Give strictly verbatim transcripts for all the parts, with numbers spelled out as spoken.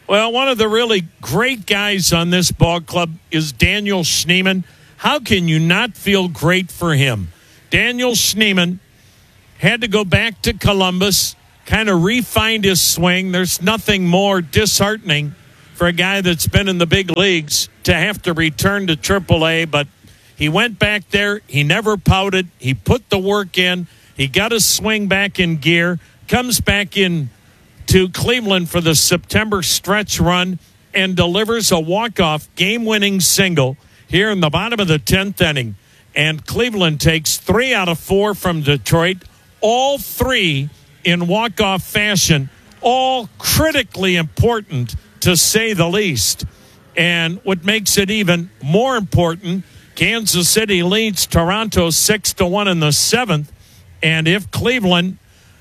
Well, one of the really great guys on this ball club is Daniel Schneemann. How can you not feel great for him? Daniel Schneemann had to go back to Columbus, kind of refined his swing. There's nothing more disheartening for a guy that's been in the big leagues to have to return to triple A, but he went back there. He never pouted. He put the work in. He got his swing back in gear, comes back in to Cleveland for the September stretch run and delivers a walk-off game-winning single here in the bottom of the tenth inning. And Cleveland takes three out of four from Detroit, all three in walk-off fashion, all critically important to say the least. And what makes it even more important, Kansas City leads Toronto six to one in the seventh. And if Cleveland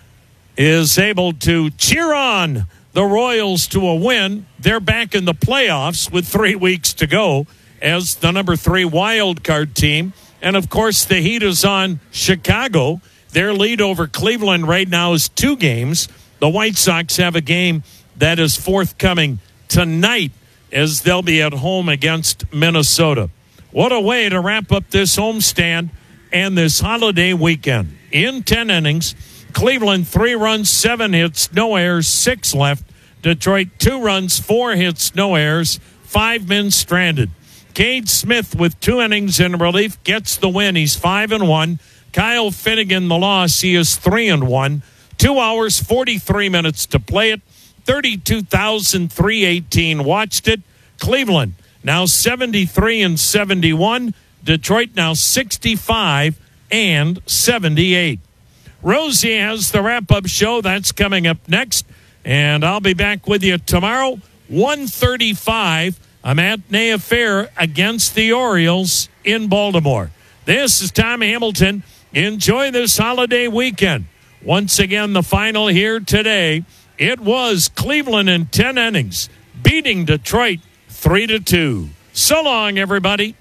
is able to cheer on the Royals to a win, they're back in the playoffs with three weeks to go as the number three wild card team. And, of course, the heat is on Chicago. Their lead over Cleveland right now is two games. The White Sox have a game that is forthcoming tonight as they'll be at home against Minnesota. What a way to wrap up this homestand and this holiday weekend. In ten innings, Cleveland, three runs, seven hits, no errors, six left. Detroit, two runs, four hits, no errors, five men stranded. Cade Smith with two innings in relief gets the win. He's five and one. Kyle Finnegan the loss. He is three and one. Two hours, forty-three minutes to play it. thirty-two thousand three hundred eighteen watched it. Cleveland now seventy-three and seventy-one. Detroit now sixty-five and seventy-eight. Rosie has the wrap-up show. That's coming up next. And I'll be back with you tomorrow, one thirty-five, a matinee affair against the Orioles in Baltimore. This is Tom Hamilton. Enjoy this holiday weekend. Once again, the final here today. It was Cleveland in ten innings, beating Detroit three to two. So long, everybody.